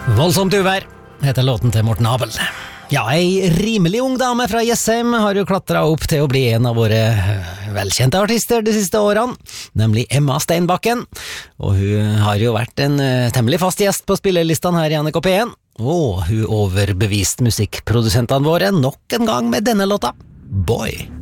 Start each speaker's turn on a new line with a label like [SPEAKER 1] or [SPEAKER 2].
[SPEAKER 1] Voldsomt uvær heter låten til Morten Abel. Ja, ei rimelig ung dame fra Jessheim har jo klatret opp til å bli en av våre velkjente artister de siste årene, nemlig Emma Steinbakken. Og hun har jo vært en temmelig fast gjest på spillelistene her i NRK1, og hun overbeviste musikkprodusentene våre nok en gang med denne låta, Boy.